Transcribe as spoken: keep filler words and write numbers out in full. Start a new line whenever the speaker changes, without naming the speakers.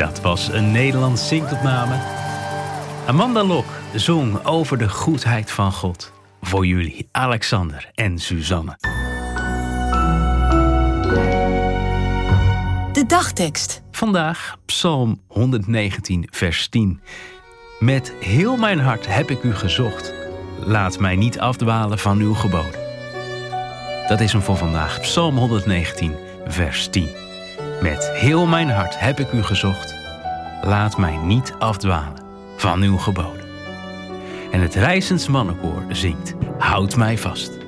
Dat was een Nederlands zingopname. Amanda Lok zong over de goedheid van God. Voor jullie, Alexander en Suzanne.
De dagtekst.
Vandaag Psalm honderdnegentien, vers tien. Met heel mijn hart heb ik u gezocht. Laat mij niet afdwalen van uw geboden. Dat is hem voor vandaag. Psalm honderdnegentien, vers tien. Met heel mijn hart heb ik u gezocht. Laat mij niet afdwalen van uw geboden. En het Rijssens mannenkoor zingt: Houd mij vast.